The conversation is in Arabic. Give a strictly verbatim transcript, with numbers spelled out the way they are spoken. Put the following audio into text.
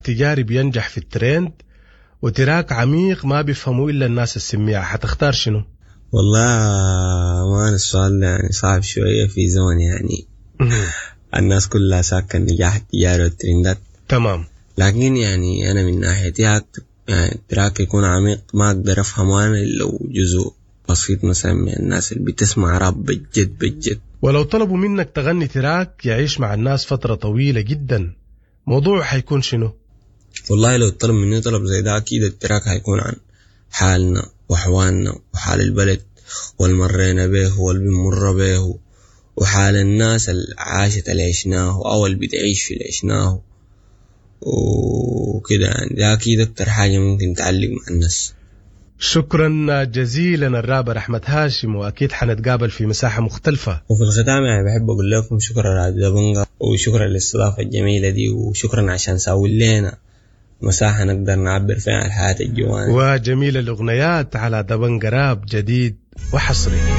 تجاري بينجح في الترند وتراك عميق ما بيفهموا إلا الناس السميعة، حتختار شنو؟ والله ما أنا السؤال ده يعني صعب شوية في زمن يعني الناس كلها ساكن النجاح التجاري والترندات. تمام. لكن يعني أنا من ناحيتي يعني التراك يكون عميق ما أقدر أفهمه أنا لو جزء بسيط مثلا من الناس اللي بتسمع راب بجد بجد. ولو طلبوا منك تغني تراك يعيش مع الناس فترة طويلة جدا، موضوع حيكون شنو؟ والله لو طلب مني طلب زي ده أكيد التراك هيكون عن حالنا وحوالنا وحال البلد والمرينا به والبنمر به وحال الناس اللي عاشت اللي عشناه أو اللي بتعيش في اللي عشناه وكده يعني. ده أكيد أكتر حاجة ممكن تعلق مع الناس. شكرا جزيلا الرابر أحمد هاشم، وأكيد حنتقابل في مساحة مختلفة. وفي الختام يعني بحب أقول لكم شكرا على دبنجا وشكرا للاستضافة الجميلة دي وشكرا عشان ساوي لنا مساحة نقدر نعبر فيها عن الحياة الجوانية وجميل الأغنيات على دبنجا راب جديد وحصري.